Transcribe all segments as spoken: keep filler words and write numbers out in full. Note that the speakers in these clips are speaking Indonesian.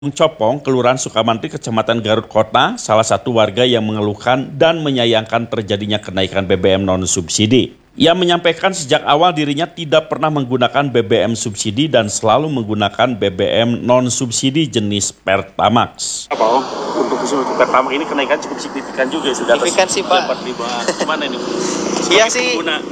Copong, Kelurahan Sukamantri, Kecamatan Garut Kota, salah satu warga yang mengeluhkan dan menyayangkan terjadinya kenaikan B B M non-subsidi. Ia menyampaikan sejak awal dirinya tidak pernah menggunakan B B M subsidi dan selalu menggunakan B B M non-subsidi jenis Pertamax. Apa oh, untuk khusus untuk Pertamax ini kenaikan cukup signifikan juga sudah signifikan sih Pak. empat ribu. Gimana ini? Iya sih. Pengguna.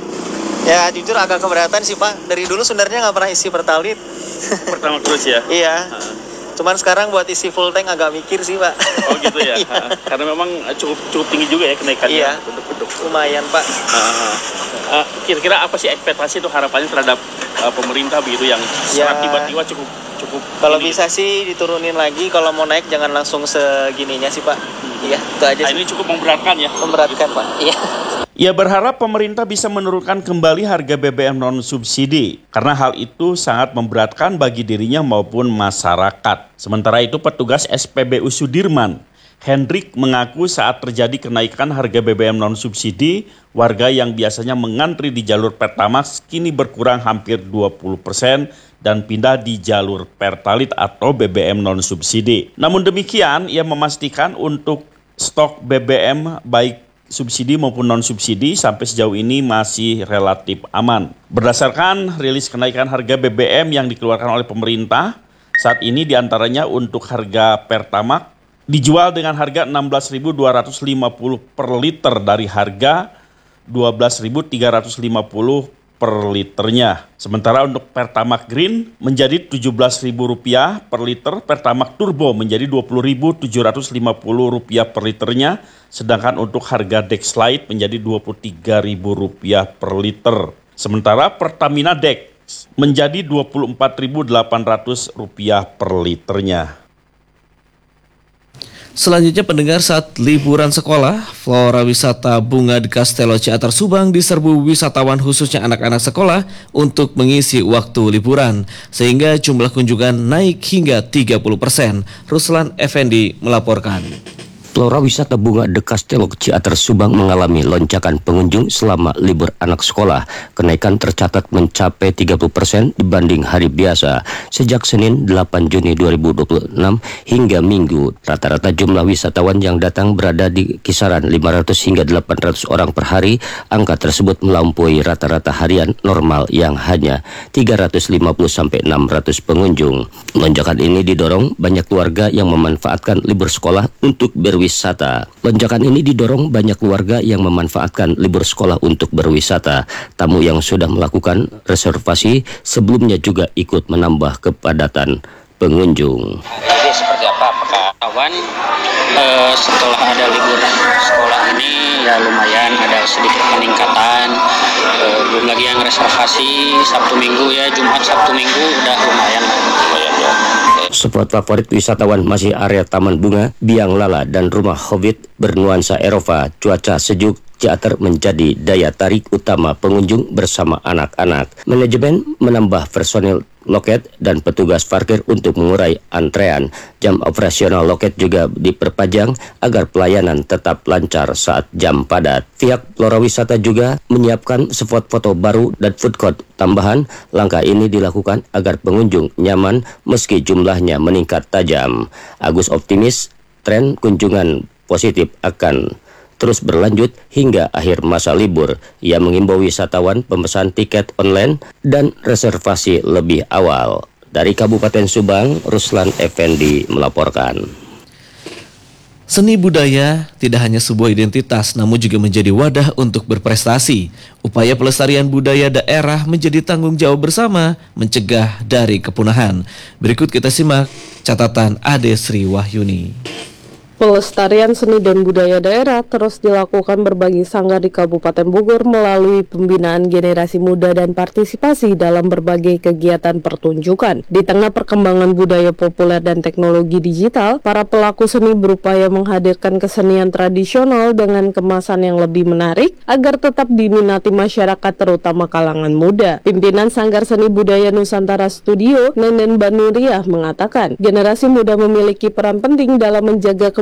Ya jujur agak keberatan sih Pak. Dari dulu sebenarnya nggak pernah isi Pertalite. Pertamax terus ya? Iya. Cuman sekarang buat isi full tank agak mikir sih Pak. Oh gitu ya? Iya. Karena memang cukup cukup tinggi juga ya kenaikannya. Iya. Bentuk-bentuk. Lumayan Pak. Uh, uh, kira-kira apa sih ekspektasi itu harapannya terhadap uh, pemerintah begitu yang sangat ya, tiba-tiba cukup cukup. Kalau bisa sih diturunin lagi. Kalau mau naik jangan langsung segininya sih Pak. Hmm. Iya. Itu aja. Nah, sih. Ini cukup memberatkan ya? Memberatkan Pak. Iya. Ia berharap pemerintah bisa menurunkan kembali harga B B M non-subsidi karena hal itu sangat memberatkan bagi dirinya maupun masyarakat. Sementara itu petugas S P B U Sudirman, Hendrik, mengaku saat terjadi kenaikan harga B B M non-subsidi, warga yang biasanya mengantri di jalur Pertamax kini berkurang hampir dua puluh persen dan pindah di jalur Pertalite atau B B M non-subsidi. Namun demikian, ia memastikan untuk stok B B M baik subsidi maupun non-subsidi sampai sejauh ini masih relatif aman. Berdasarkan rilis kenaikan harga B B M yang dikeluarkan oleh pemerintah, saat ini diantaranya untuk harga Pertamax dijual dengan harga enam belas ribu dua ratus lima puluh per liter dari harga dua belas ribu tiga ratus lima puluh per liternya. Sementara untuk Pertamax Green menjadi tujuh belas ribu rupiah per liter, Pertamax Turbo menjadi dua puluh ribu tujuh ratus lima puluh rupiah per liternya, sedangkan untuk harga Dex Lite menjadi dua puluh tiga ribu rupiah per liter. Sementara Pertamina Dex menjadi dua puluh empat ribu delapan ratus rupiah per liternya. Selanjutnya pendengar, saat liburan sekolah, Flora Wisata Bunga di Castello Ciater Subang diserbu wisatawan khususnya anak-anak sekolah untuk mengisi waktu liburan, sehingga jumlah kunjungan naik hingga tiga puluh persen. Ruslan Effendi melaporkan. Flora Wisata Bunga de Castello Ciater Subang mengalami lonjakan pengunjung selama libur anak sekolah. Kenaikan tercatat mencapai tiga puluh persen dibanding hari biasa. Sejak Senin delapan Juni dua ribu dua puluh enam hingga Minggu, rata-rata jumlah wisatawan yang datang berada di kisaran lima ratus hingga delapan ratus orang per hari. Angka tersebut melampaui rata-rata harian normal yang hanya tiga ratus lima puluh sampai enam ratus pengunjung. Lonjakan ini didorong banyak keluarga yang memanfaatkan libur sekolah untuk berwisata. Wisata. Lonjakan ini didorong banyak keluarga yang memanfaatkan libur sekolah untuk berwisata. Tamu yang sudah melakukan reservasi sebelumnya juga ikut menambah kepadatan pengunjung. Jadi seperti apa? Apakah kawan eh, setelah ada libur sekolah ini ya lumayan ada sedikit peningkatan. Eh, belum lagi yang reservasi Sabtu Minggu ya, Jumat Sabtu Minggu udah lumayan. lumayan ya. Spot favorit wisatawan masih area Taman Bunga, Biang Lala, dan Rumah Hobbit bernuansa Eropa. Cuaca sejuk Ciater menjadi daya tarik utama pengunjung bersama anak-anak. Manajemen menambah personil loket dan petugas parkir untuk mengurai antrean. Jam operasional loket juga diperpanjang agar pelayanan tetap lancar saat jam padat. Pihak Flora Wisata juga menyiapkan spot foto baru dan food court tambahan. Langkah ini dilakukan agar pengunjung nyaman meski jumlahnya meningkat tajam. Agus optimis tren kunjungan positif akan terus berlanjut hingga akhir masa libur. Ia mengimbau wisatawan pemesan tiket online dan reservasi lebih awal. Dari Kabupaten Subang, Ruslan Effendi melaporkan. Seni budaya tidak hanya sebuah identitas, namun juga menjadi wadah untuk berprestasi. Upaya pelestarian budaya daerah menjadi tanggung jawab bersama, mencegah dari kepunahan. Berikut kita simak catatan Ade Sri Wahyuni. Pelestarian seni dan budaya daerah terus dilakukan berbagai sanggar di Kabupaten Bogor melalui pembinaan generasi muda dan partisipasi dalam berbagai kegiatan pertunjukan. Di tengah perkembangan budaya populer dan teknologi digital, para pelaku seni berupaya menghadirkan kesenian tradisional dengan kemasan yang lebih menarik agar tetap diminati masyarakat terutama kalangan muda. Pimpinan Sanggar Seni Budaya Nusantara Studio, Nenen Banuriah, mengatakan generasi muda memiliki peran penting dalam menjaga keberagaman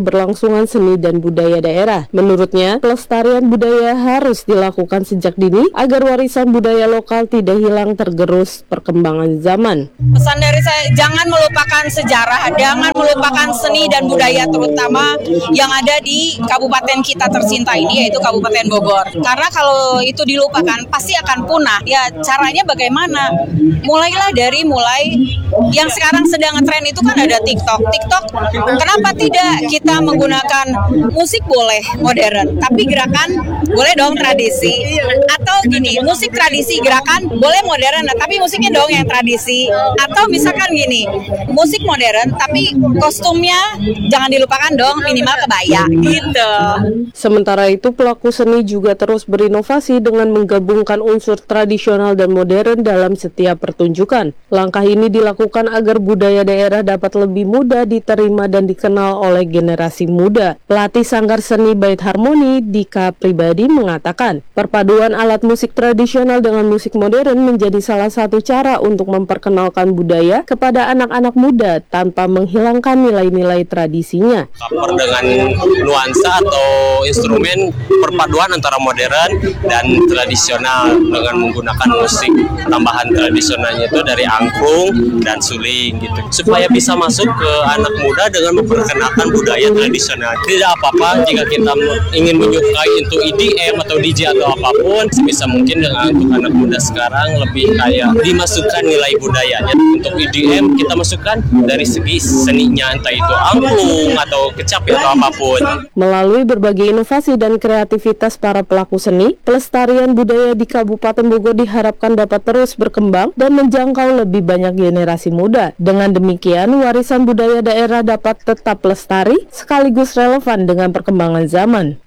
keberlangsungan seni dan budaya daerah. Menurutnya, pelestarian budaya harus dilakukan sejak dini agar warisan budaya lokal tidak hilang tergerus perkembangan zaman. Pesan dari saya, jangan melupakan sejarah, jangan melupakan seni dan budaya terutama yang ada di kabupaten kita tercinta ini, yaitu Kabupaten Bogor. Karena kalau itu dilupakan, pasti akan punah. Ya, caranya bagaimana? Mulailah dari mulai yang sekarang sedang ngetren itu kan ada TikTok. TikTok, kenapa tidak kita menggunakan musik boleh modern, tapi gerakan boleh dong tradisi. Atau gini, musik tradisi gerakan boleh modern, tapi musiknya dong yang tradisi. Atau misalkan gini, musik modern, tapi kostumnya jangan dilupakan dong, minimal kebaya gitu. Sementara itu, pelaku seni juga terus berinovasi dengan menggabungkan unsur tradisional dan modern dalam setiap pertunjukan. Langkah ini dilakukan agar budaya daerah dapat lebih mudah diterima dan dikenal oleh generasi muda. Pelatih Sanggar Seni Bait Harmoni, Dika Pribadi, mengatakan, perpaduan alat musik tradisional dengan musik modern menjadi salah satu cara untuk memperkenalkan budaya kepada anak-anak muda tanpa menghilangkan nilai-nilai tradisinya. Cover dengan nuansa atau instrumen perpaduan antara modern dan tradisional dengan menggunakan musik tambahan tradisionalnya itu dari angklung dan suling gitu, supaya bisa masuk ke anak muda dengan memperkenalkan budaya tradisional. Tidak apa-apa jika kita ingin menyukai itu E D M atau D J atau apapun, sebisa mungkin dengan untuk anak muda sekarang lebih kayak dimasukkan nilai budayanya. Untuk E D M kita masukkan dari segi seninya, entah itu angklung atau kecapi atau apapun. Melalui berbagai inovasi dan kreativitas para pelaku seni, pelestarian budaya di Kabupaten Bogor diharapkan dapat terus berkembang dan menjangkau lebih banyak generasi muda. Dengan demikian, warisan budaya daerah dapat tetap lestari sekaligus relevan dengan perkembangan zaman.